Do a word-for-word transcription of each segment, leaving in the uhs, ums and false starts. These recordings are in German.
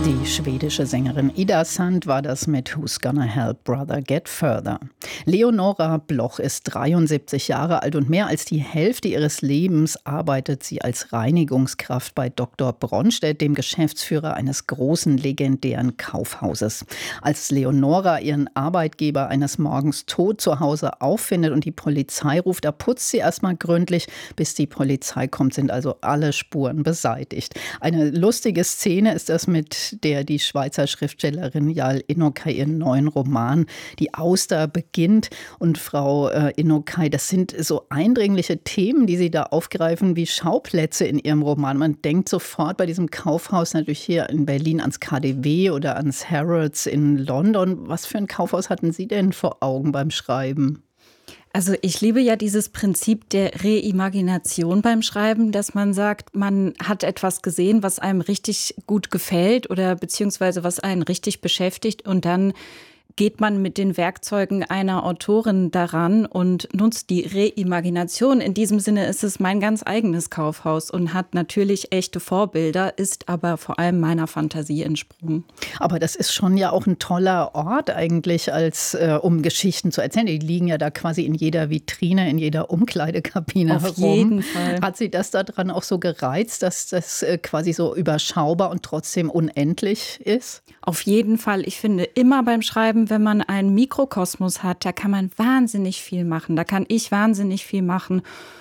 Die schwedische Sängerin Ida Sand war das mit Who's Gonna Help Brother Get Further. Leonora Bloch ist dreiundsiebzig Jahre alt und mehr als die Hälfte ihres Lebens arbeitet sie als Reinigungskraft bei Doktor Bronstedt, dem Geschäftsführer eines großen legendären Kaufhauses. Als Leonora ihren Arbeitgeber eines Morgens tot zu Hause auffindet und die Polizei ruft, da putzt sie erstmal gründlich. Bis die Polizei kommt, sind also alle Spuren beseitigt. Eine lustige Szene ist das, mit der die Schweizer Schriftstellerin Yael Inokai ihren neuen Roman Die Auster beginnt. Und Frau äh, Inokai, das sind so eindringliche Themen, die Sie da aufgreifen, wie Schauplätze in Ihrem Roman. Man denkt sofort bei diesem Kaufhaus natürlich hier in Berlin ans K D W oder ans Harrods in London. Was für ein Kaufhaus hatten Sie denn vor Augen beim Schreiben? Also ich liebe ja dieses Prinzip der Reimagination beim Schreiben, dass man sagt, man hat etwas gesehen, was einem richtig gut gefällt oder beziehungsweise was einen richtig beschäftigt, und dann geht man mit den Werkzeugen einer Autorin daran und nutzt die Reimagination. In diesem Sinne ist es mein ganz eigenes Kaufhaus und hat natürlich echte Vorbilder, ist aber vor allem meiner Fantasie entsprungen. Aber das ist schon ja auch ein toller Ort eigentlich, als äh, um Geschichten zu erzählen. Die liegen ja da quasi in jeder Vitrine, in jeder Umkleidekabine Auf herum. jeden Fall. Hat Sie das daran auch so gereizt, dass das äh, quasi so überschaubar und trotzdem unendlich ist? Auf jeden Fall. Ich finde immer beim Schreiben, wenn man einen Mikrokosmos hat, da kann man wahnsinnig viel machen. Da kann ich wahnsinnig viel machen.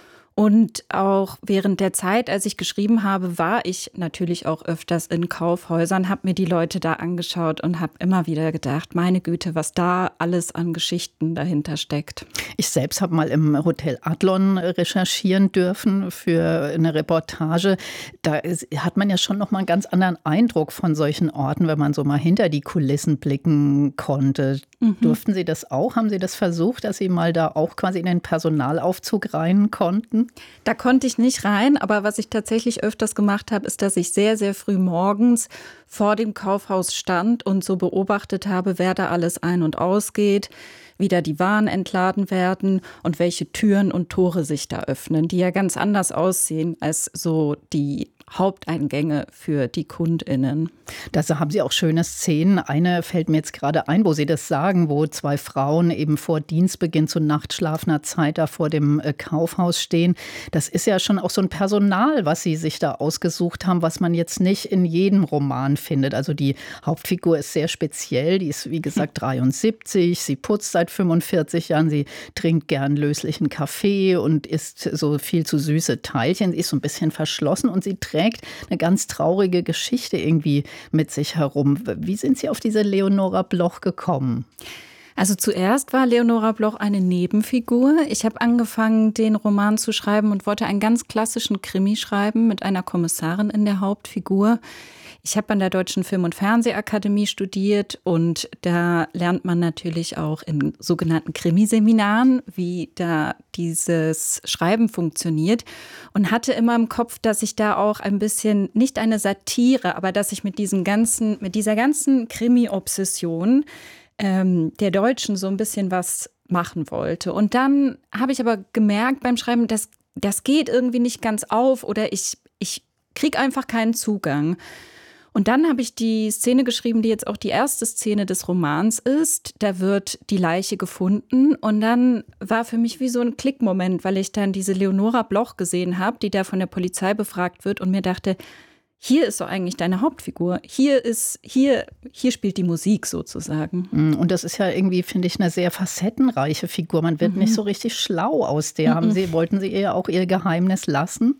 Und auch während der Zeit, als ich geschrieben habe, war ich natürlich auch öfters in Kaufhäusern, habe mir die Leute da angeschaut und habe immer wieder gedacht, meine Güte, was da alles an Geschichten dahinter steckt. Ich selbst habe mal im Hotel Adlon recherchieren dürfen für eine Reportage. Da hat man ja schon noch mal einen ganz anderen Eindruck von solchen Orten, wenn man so mal hinter die Kulissen blicken konnte. Mhm. Durften Sie das auch? Haben Sie das versucht, dass Sie mal da auch quasi in den Personalaufzug rein konnten? Da konnte ich nicht rein, aber was ich tatsächlich öfters gemacht habe, ist, dass ich sehr, sehr früh morgens vor dem Kaufhaus stand und so beobachtet habe, wer da alles ein- und ausgeht, wie da die Waren entladen werden und welche Türen und Tore sich da öffnen, die ja ganz anders aussehen als so die Haupteingänge für die KundInnen. Da haben Sie auch schöne Szenen. Eine fällt mir jetzt gerade ein, wo Sie das sagen, wo zwei Frauen eben vor Dienstbeginn zu nachtschlafender Zeit da vor dem Kaufhaus stehen. Das ist ja schon auch so ein Personal, was Sie sich da ausgesucht haben, was man jetzt nicht in jedem Roman findet. Also die Hauptfigur ist sehr speziell. Die ist, wie gesagt, dreiundsiebzig. Sie putzt seit fünfundvierzig Jahren. Sie trinkt gern löslichen Kaffee und isst so viel zu süße Teilchen. Sie ist so ein bisschen verschlossen und sie trägt eine ganz traurige Geschichte irgendwie mit sich herum. Wie sind Sie auf diese Leonora Bloch gekommen? Also zuerst war Leonora Bloch eine Nebenfigur. Ich habe angefangen, den Roman zu schreiben und wollte einen ganz klassischen Krimi schreiben mit einer Kommissarin in der Hauptfigur. Ich habe an der Deutschen Film- und Fernsehakademie studiert und da lernt man natürlich auch in sogenannten Krimiseminaren, wie da dieses Schreiben funktioniert, und hatte immer im Kopf, dass ich da auch ein bisschen, nicht eine Satire, aber dass ich mit diesem ganzen, mit dieser ganzen Krimi-Obsession ähm, der Deutschen so ein bisschen was machen wollte. Und dann habe ich aber gemerkt beim Schreiben, dass das geht irgendwie nicht ganz auf oder ich, ich kriege einfach keinen Zugang. Und dann habe ich die Szene geschrieben, die jetzt auch die erste Szene des Romans ist. Da wird die Leiche gefunden und dann war für mich wie so ein Klickmoment, weil ich dann diese Leonora Bloch gesehen habe, die da von der Polizei befragt wird und mir dachte, hier ist so eigentlich deine Hauptfigur. Hier ist, hier, hier spielt die Musik sozusagen. Und das ist ja irgendwie, finde ich, eine sehr facettenreiche Figur. Man wird mhm. nicht so richtig schlau aus der. Mhm. Haben Sie, wollten Sie ihr auch ihr Geheimnis lassen?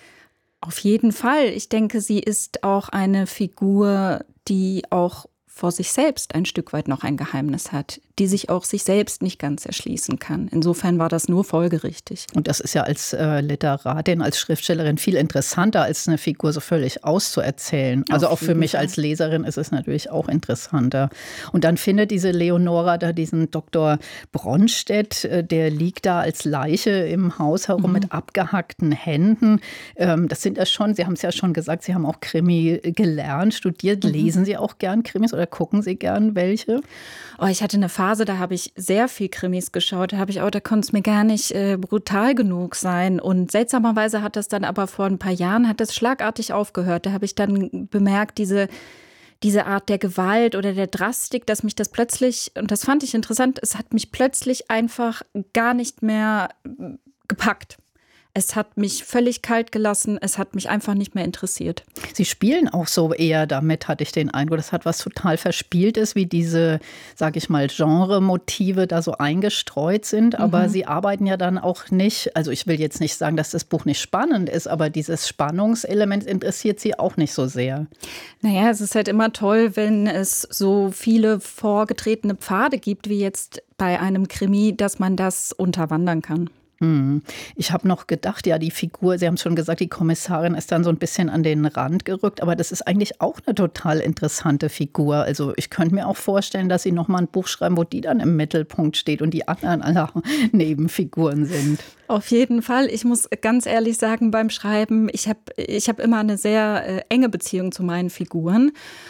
Auf jeden Fall. Ich denke, sie ist auch eine Figur, die auch vor sich selbst ein Stück weit noch ein Geheimnis hat, die sich auch sich selbst nicht ganz erschließen kann. Insofern war das nur folgerichtig. Und das ist ja als äh, Literatin, als Schriftstellerin viel interessanter, als eine Figur so völlig auszuerzählen. Also auch für mich Fall. Als Leserin ist es natürlich auch interessanter. Und dann findet diese Leonora da diesen Doktor Bronstedt, äh, der liegt da als Leiche im Haus herum mhm. mit abgehackten Händen. Ähm, das sind ja schon, Sie haben es ja schon gesagt, Sie haben auch Krimi gelernt, studiert. Mhm. Lesen Sie auch gern Krimis oder gucken Sie gern welche? Oh, ich hatte eine Phase, da habe ich sehr viel Krimis geschaut. Da habe ich auch, da konnte es mir gar nicht äh, brutal genug sein. Und seltsamerweise hat das dann aber vor ein paar Jahren, hat das schlagartig aufgehört. Da habe ich dann bemerkt, diese diese Art der Gewalt oder der Drastik, dass mich das plötzlich, und das fand ich interessant, es hat mich plötzlich einfach gar nicht mehr gepackt. Es hat mich völlig kalt gelassen, es hat mich einfach nicht mehr interessiert. Sie spielen auch so eher damit, hatte ich den Eindruck. Das hat was total Verspieltes, wie diese, sage ich mal, Genre-Motive da so eingestreut sind. Aber mhm. Sie arbeiten ja dann auch nicht, also ich will jetzt nicht sagen, dass das Buch nicht spannend ist, aber dieses Spannungselement interessiert Sie auch nicht so sehr. Naja, es ist halt immer toll, wenn es so viele vorgetretene Pfade gibt, wie jetzt bei einem Krimi, dass man das unterwandern kann. Ich habe noch gedacht, ja, die Figur, Sie haben es schon gesagt, die Kommissarin ist dann so ein bisschen an den Rand gerückt, aber das ist eigentlich auch eine total interessante Figur. Also ich könnte mir auch vorstellen, dass Sie noch mal ein Buch schreiben, wo die dann im Mittelpunkt steht und die anderen alle Nebenfiguren sind. Auf jeden Fall. Ich muss ganz ehrlich sagen, beim Schreiben, ich habe ich hab immer eine sehr äh, enge Beziehung zu meinen Figuren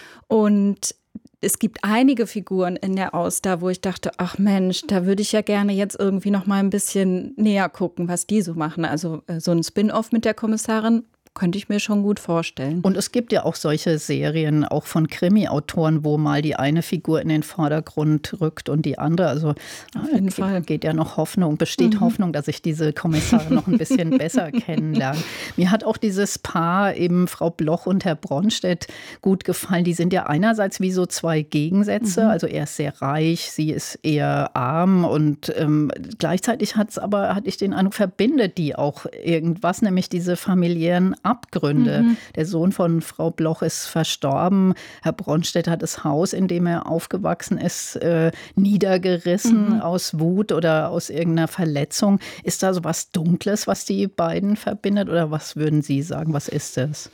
und es gibt einige Figuren in der Auster, wo ich dachte, ach Mensch, da würde ich ja gerne jetzt irgendwie noch mal ein bisschen näher gucken, was die so machen. Also so ein Spin-off mit der Kommissarin könnte ich mir schon gut vorstellen. Und es gibt ja auch solche Serien, auch von Krimi-Autoren, wo mal die eine Figur in den Vordergrund rückt und die andere. Also auf jeden geht, Fall. geht ja noch Hoffnung, besteht mhm. Hoffnung, dass ich diese Kommissarin noch ein bisschen besser kennenlerne. Mir hat auch dieses Paar, eben Frau Bloch und Herr Bronstedt, gut gefallen. Die sind ja einerseits wie so zwei Gegensätze. Mhm. Also er ist sehr reich, sie ist eher arm und ähm, gleichzeitig hat es aber, hatte ich den Eindruck, verbindet die auch irgendwas, nämlich diese familiären Abgründe. Mhm. Der Sohn von Frau Bloch ist verstorben. Herr Bronstedt hat das Haus, in dem er aufgewachsen ist, äh, niedergerissen mhm. aus Wut oder aus irgendeiner Verletzung. Ist da so was Dunkles, was die beiden verbindet? Oder was würden Sie sagen? Was ist es?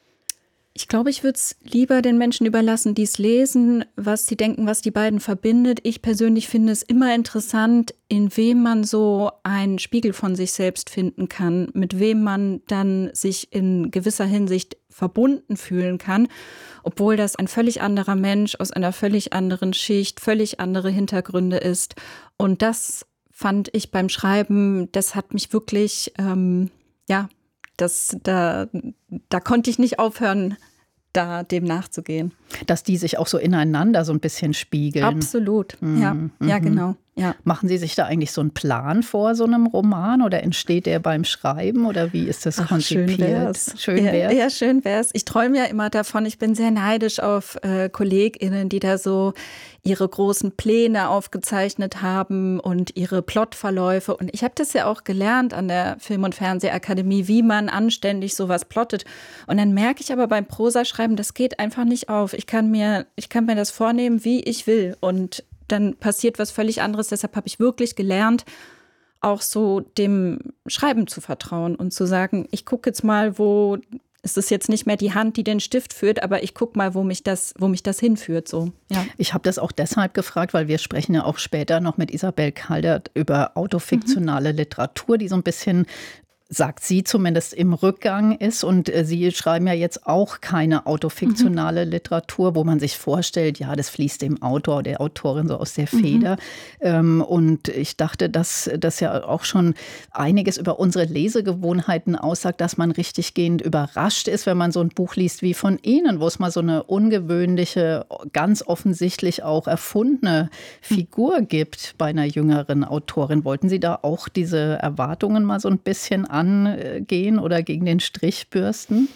Ich glaube, ich würde es lieber den Menschen überlassen, die es lesen, was sie denken, was die beiden verbindet. Ich persönlich finde es immer interessant, in wem man so einen Spiegel von sich selbst finden kann, mit wem man dann sich in gewisser Hinsicht verbunden fühlen kann, obwohl das ein völlig anderer Mensch aus einer völlig anderen Schicht, völlig andere Hintergründe ist. Und das fand ich beim Schreiben, das hat mich wirklich, ähm, ja, Das, da, da konnte ich nicht aufhören, da dem nachzugehen. Dass die sich auch so ineinander so ein bisschen spiegeln. Absolut, mhm. ja, mhm. ja, genau. Ja. Machen Sie sich da eigentlich so einen Plan vor so einem Roman oder entsteht der beim Schreiben oder wie ist das Ach, konzipiert? Schön wär's. Schön wär's. Ja, ja, schön wär's. Ich träume ja immer davon, ich bin sehr neidisch auf äh, KollegInnen, die da so ihre großen Pläne aufgezeichnet haben und ihre Plotverläufe. Und ich habe das ja auch gelernt an der Film- und Fernsehakademie, wie man anständig sowas plottet. Und dann merke ich aber beim Prosaschreiben, das geht einfach nicht auf. Ich kann mir, ich kann mir das vornehmen, wie ich will. Und dann passiert was völlig anderes. Deshalb habe ich wirklich gelernt, auch so dem Schreiben zu vertrauen und zu sagen, ich gucke jetzt mal, wo, es ist jetzt nicht mehr die Hand, die den Stift führt, aber ich gucke mal, wo mich das, wo mich das hinführt. So. Ja. Ich habe das auch deshalb gefragt, weil wir sprechen ja auch später noch mit Isabel Kaldert über autofiktionale mhm. Literatur, die so ein bisschen, sagt sie zumindest, im Rückgang ist. Und äh, Sie schreiben ja jetzt auch keine autofiktionale mhm. Literatur, wo man sich vorstellt, ja, das fließt dem Autor, der Autorin so aus der Feder. Mhm. Ähm, und ich dachte, dass das ja auch schon einiges über unsere Lesegewohnheiten aussagt, dass man richtiggehend überrascht ist, wenn man so ein Buch liest wie von Ihnen, wo es mal so eine ungewöhnliche, ganz offensichtlich auch erfundene Figur gibt bei einer jüngeren Autorin. Wollten Sie da auch diese Erwartungen mal so ein bisschen angehen oder gegen den Strich bürsten?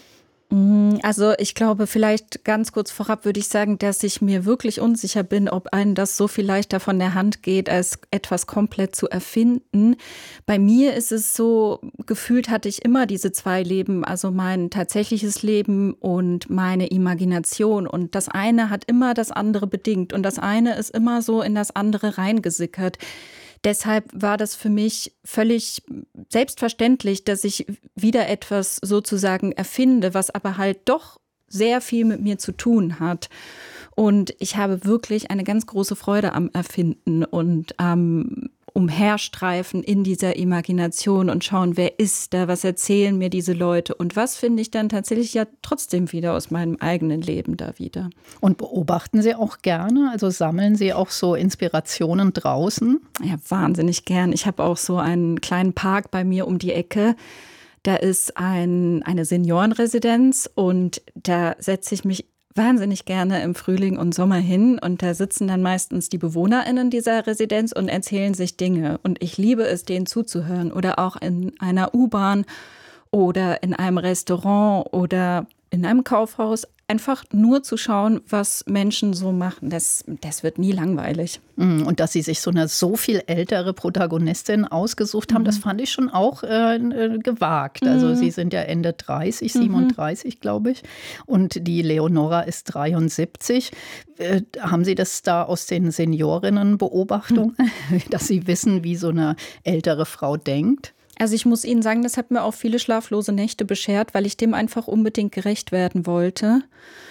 Also ich glaube, vielleicht ganz kurz vorab würde ich sagen, dass ich mir wirklich unsicher bin, ob einem das so viel leichter von der Hand geht, als etwas komplett zu erfinden. Bei mir ist es so, gefühlt hatte ich immer diese zwei Leben, also mein tatsächliches Leben und meine Imagination. Und das eine hat immer das andere bedingt und das eine ist immer so in das andere reingesickert. Deshalb war das für mich völlig selbstverständlich, dass ich wieder etwas sozusagen erfinde, was aber halt doch sehr viel mit mir zu tun hat. Und ich habe wirklich eine ganz große Freude am Erfinden und am Umherstreifen in dieser Imagination und schauen, wer ist da, was erzählen mir diese Leute und was finde ich dann tatsächlich ja trotzdem wieder aus meinem eigenen Leben da wieder. Und beobachten Sie auch gerne? Also sammeln Sie auch so Inspirationen draußen? Ja, wahnsinnig gern. Ich habe auch so einen kleinen Park bei mir um die Ecke. Da ist ein, eine Seniorenresidenz und da setze ich mich wahnsinnig gerne im Frühling und Sommer hin und da sitzen dann meistens die BewohnerInnen dieser Residenz und erzählen sich Dinge. Und ich liebe es, denen zuzuhören oder auch in einer U-Bahn oder in einem Restaurant oder in einem Kaufhaus. Einfach nur zu schauen, was Menschen so machen. Das, das wird nie langweilig. Und dass Sie sich so eine so viel ältere Protagonistin ausgesucht haben, mhm. das fand ich schon auch äh, gewagt. Also mhm. Sie sind ja Ende dreißig, siebenunddreißig, mhm. glaube ich. Und die Leonora ist dreiundsiebzig. Äh, haben Sie das da aus den Seniorinnenbeobachtungen, mhm. dass Sie wissen, wie so eine ältere Frau denkt? Also ich muss Ihnen sagen, das hat mir auch viele schlaflose Nächte beschert, weil ich dem einfach unbedingt gerecht werden wollte.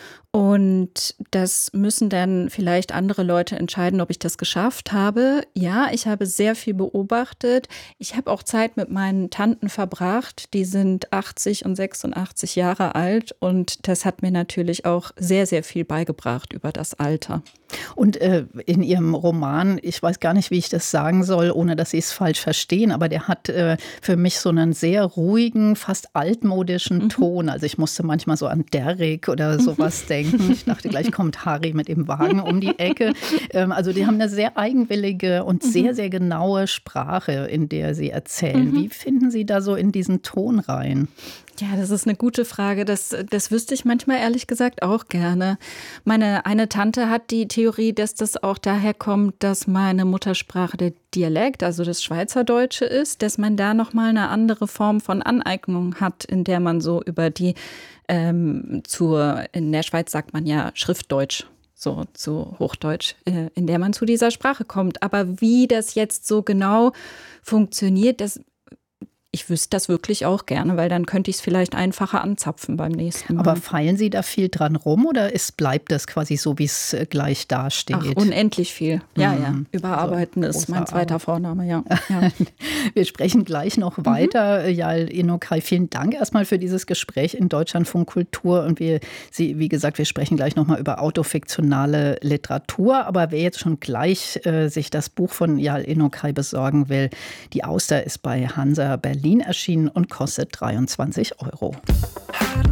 Und das müssen dann vielleicht andere Leute entscheiden, ob ich das geschafft habe. Ja, ich habe sehr viel beobachtet. Ich habe auch Zeit mit meinen Tanten verbracht. Die sind achtzig und sechsundachtzig Jahre alt. Und das hat mir natürlich auch sehr, sehr viel beigebracht über das Alter. Und äh, in Ihrem Roman, ich weiß gar nicht, wie ich das sagen soll, ohne dass Sie es falsch verstehen, aber der hat äh, für mich so einen sehr ruhigen, fast altmodischen mhm. Ton. Also ich musste manchmal so an Derrick oder sowas mhm. denken. Ich dachte, gleich kommt Harry mit dem Wagen um die Ecke. Ähm, also die haben eine sehr eigenwillige und mhm. sehr, sehr genaue Sprache, in der sie erzählen. Mhm. Wie finden Sie da so in diesen Ton rein? Ja, das ist eine gute Frage. Das, das wüsste ich manchmal ehrlich gesagt auch gerne. Meine eine Tante hat die Theorie, dass das auch daher kommt, dass meine Muttersprache der Dialekt, also das Schweizerdeutsche ist, dass man da nochmal eine andere Form von Aneignung hat, in der man so über die, ähm, zur, in der Schweiz sagt man ja Schriftdeutsch. So zu Hochdeutsch, äh, in der man zu dieser Sprache kommt. Aber wie das jetzt so genau funktioniert, das ich wüsste das wirklich auch gerne, weil dann könnte ich es vielleicht einfacher anzapfen beim nächsten Mal. Aber feilen Sie da viel dran rum oder ist, bleibt das quasi so, wie es gleich dasteht? Ach, unendlich viel. Ja, mhm. ja. Überarbeiten also, ist mein zweiter Arbeit. Vorname, ja. ja. Wir sprechen gleich noch mhm. weiter. Yael Inokai, vielen Dank erstmal für dieses Gespräch in Deutschlandfunk Kultur. Und wir, Sie, wie gesagt, wir sprechen gleich noch mal über autofiktionale Literatur. Aber wer jetzt schon gleich äh, sich das Buch von Yael Inokai besorgen will, Die Auster ist bei Hansa Berlin erschienen und kostet dreiundzwanzig Euro.